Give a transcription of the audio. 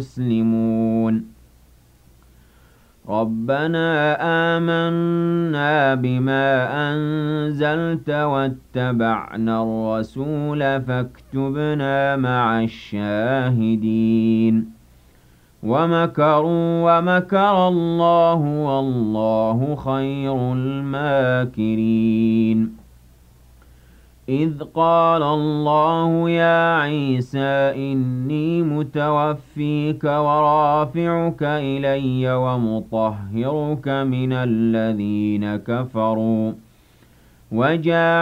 مسلمون ربنا آمنا بما أنزلت واتبعنا الرسول فاكتبنا مع الشاهدين ومكروا ومكر الله والله خير الماكرين إذ قال الله يا عيسى إني متوفيك ورافعك إلي ومطهرك من الذين كفروا